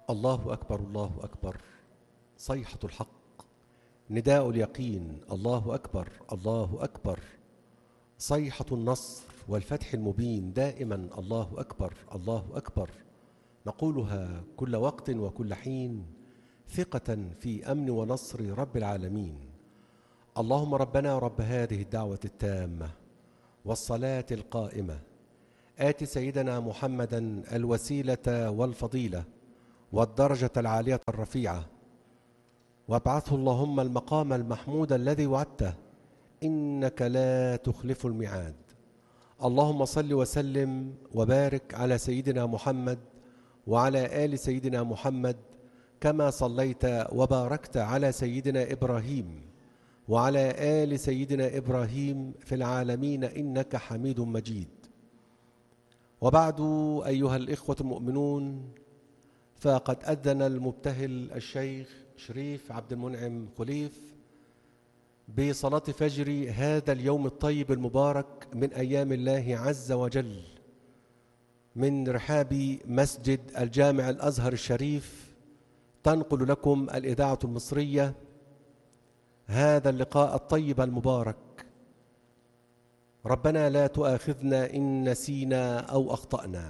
الله أكبر الله أكبر. صيحة الحق، نداء اليقين. الله أكبر الله أكبر. صيحة النصر والفتح المبين. دائما الله أكبر الله أكبر. نقولها كل وقت وكل حين ثقة في أمن ونصر رب العالمين. اللهم ربنا رب هذه الدعوة التامة والصلاة القائمة، آت سيدنا محمدا الوسيلة والفضيلة والدرجة العالية الرفيعة، وابعثه اللهم المقام المحمود الذي وعدته، إنك لا تخلف الميعاد. اللهم صل وسلم وبارك على سيدنا محمد وعلى آل سيدنا محمد، كما صليت وباركت على سيدنا إبراهيم وعلى آل سيدنا إبراهيم في العالمين إنك حميد مجيد. وبعد، أيها الإخوة المؤمنون، فقد أذن المبتهل الشيخ شريف عبد المنعم خليف بصلاة فجر هذا اليوم الطيب المبارك من أيام الله عز وجل من رحاب مسجد الجامع الأزهر الشريف. تنقل لكم الإذاعة المصرية هذا اللقاء الطيب المبارك. ربنا لا تؤاخذنا إن نسينا أو أخطأنا.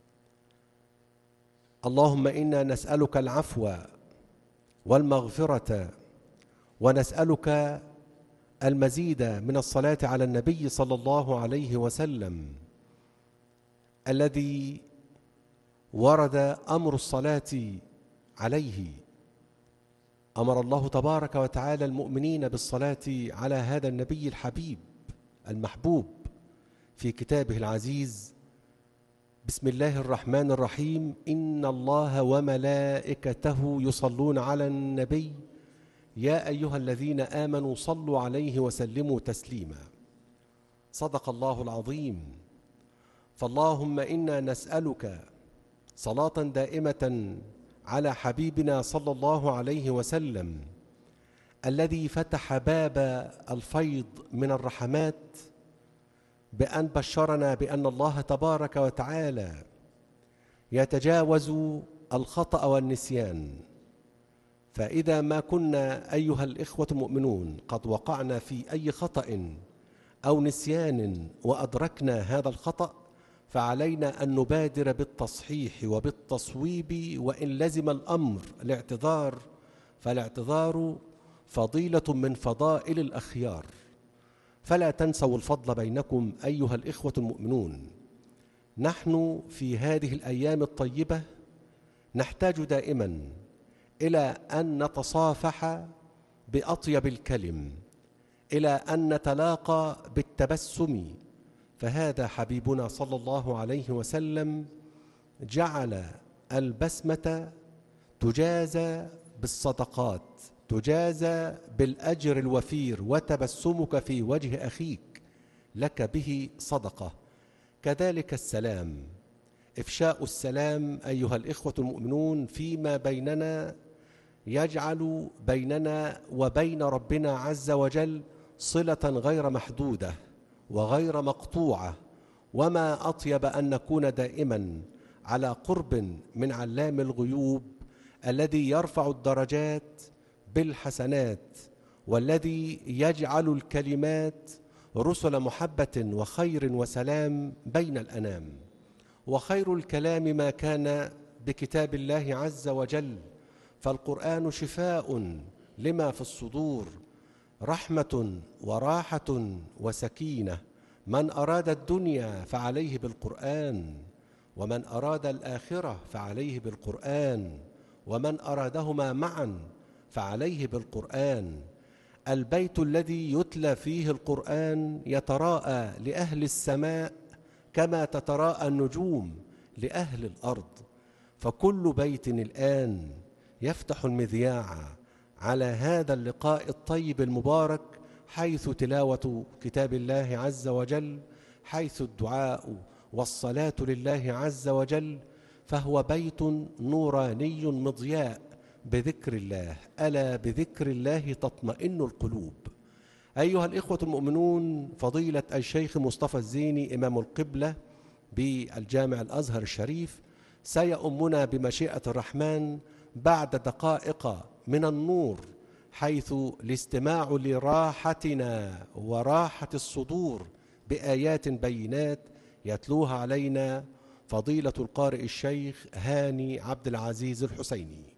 اللهم إنا نسألك العفو والمغفرة، ونسألك المزيد من الصلاة على النبي صلى الله عليه وسلم الذي ورد أمر الصلاة عليه. أمر الله تبارك وتعالى المؤمنين بالصلاة على هذا النبي الحبيب المحبوب في كتابه العزيز. بسم الله الرحمن الرحيم: إن الله وملائكته يصلون على النبي يا أيها الذين آمنوا صلوا عليه وسلموا تسليما. صدق الله العظيم. فاللهم إنا نسألك صلاة دائمة على حبيبنا صلى الله عليه وسلم الذي فتح باب الفيض من الرحمات بأن بشرنا بأن الله تبارك وتعالى يتجاوز الخطأ والنسيان. فإذا ما كنا أيها الإخوة المؤمنون قد وقعنا في أي خطأ أو نسيان وأدركنا هذا الخطأ، فعلينا أن نبادر بالتصحيح وبالتصويب، وإن لزم الأمر الاعتذار فالاعتذار فضيلة من فضائل الأخيار. فلا تنسوا الفضل بينكم أيها الإخوة المؤمنون. نحن في هذه الأيام الطيبة نحتاج دائما إلى أن نتصافح بأطيب الكلم، إلى أن نتلاقى بالتبسم. فهذا حبيبنا صلى الله عليه وسلم جعل البسمة تجازى بالصدقات، تجازى بالأجر الوفير، وتبسمك في وجه أخيك لك به صدقة. كذلك السلام، إفشاء السلام أيها الإخوة المؤمنون فيما بيننا يجعل بيننا وبين ربنا عز وجل صلة غير محدودة وغير مقطوعة. وما أطيب أن نكون دائما على قرب من علام الغيوب الذي يرفع الدرجات بالحسنات، والذي يجعل الكلمات رسل محبة وخير وسلام بين الأنام. وخير الكلام ما كان بكتاب الله عز وجل، فالقرآن شفاء لما في الصدور، رحمة وراحة وسكينة. من أراد الدنيا فعليه بالقرآن، ومن أراد الآخرة فعليه بالقرآن، ومن أرادهما معا فعليه بالقرآن. البيت الذي يتلى فيه القرآن يتراءى لأهل السماء كما تتراءى النجوم لأهل الأرض. فكل بيت الآن يفتح المذياع على هذا اللقاء الطيب المبارك، حيث تلاوة كتاب الله عز وجل، حيث الدعاء والصلاة لله عز وجل. فهو بيت نوراني مضياء بذكر الله. ألا بذكر الله تطمئن القلوب. أيها الإخوة المؤمنون، فضيلة الشيخ مصطفى الزيني إمام القبلة بالجامع الأزهر الشريف سيؤمنا بمشيئة الرحمن بعد دقائق من النور، حيث الاستماع لراحتنا وراحة الصدور بآيات بينات يتلوها علينا فضيلة القارئ الشيخ هاني عبد العزيز الحسيني.